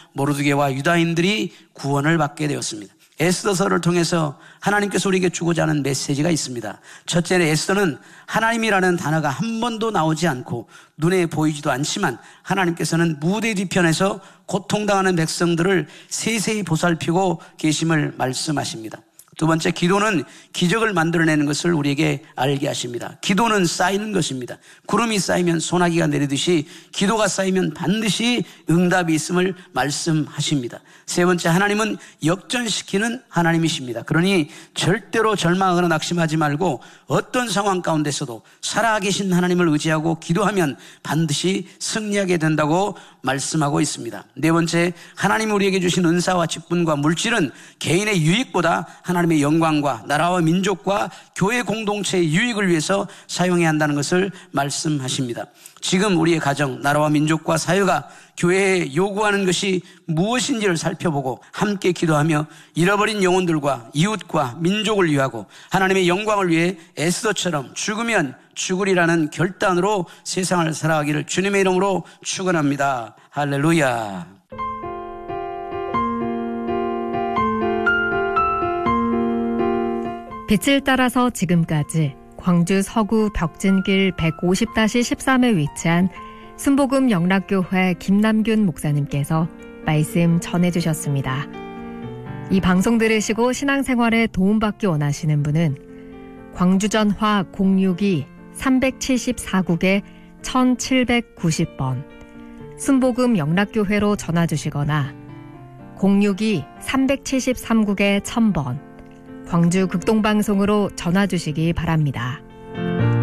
모르드게와 유다인들이 구원을 받게 되었습니다. 에스더서를 통해서 하나님께서 우리에게 주고자 하는 메시지가 있습니다. 첫째는 에스더는 하나님이라는 단어가 한 번도 나오지 않고 눈에 보이지도 않지만 하나님께서는 무대 뒤편에서 고통당하는 백성들을 세세히 보살피고 계심을 말씀하십니다. 두 번째, 기도는 기적을 만들어내는 것을 우리에게 알게 하십니다. 기도는 쌓이는 것입니다. 구름이 쌓이면 소나기가 내리듯이 기도가 쌓이면 반드시 응답이 있음을 말씀하십니다. 세 번째, 하나님은 역전시키는 하나님이십니다. 그러니 절대로 절망하거나 낙심하지 말고 어떤 상황 가운데서도 살아계신 하나님을 의지하고 기도하면 반드시 승리하게 된다고 말씀하고 있습니다. 네 번째, 하나님이 우리에게 주신 은사와 직분과 물질은 개인의 유익보다 하나님의 영광과 나라와 민족과 교회 공동체의 유익을 위해서 사용해야 한다는 것을 말씀하십니다. 지금 우리의 가정, 나라와 민족과 사회가 교회에 요구하는 것이 무엇인지를 살펴보고 함께 기도하며 잃어버린 영혼들과 이웃과 민족을 위하고 하나님의 영광을 위해 에스더처럼 죽으면 죽으리라는 결단으로 세상을 살아가기를 주님의 이름으로 축원합니다. 할렐루야. 빛을 따라서 지금까지 광주 서구 벽진길 150-13에 위치한 순복음 영락교회 김남균 목사님께서 말씀 전해주셨습니다. 이 방송 들으시고 신앙생활에 도움받기 원하시는 분은 광주전화 062-374국에 1790번 순복음 영락교회로 전화주시거나 062-373국에 1000번 광주 극동방송으로 전화주시기 바랍니다.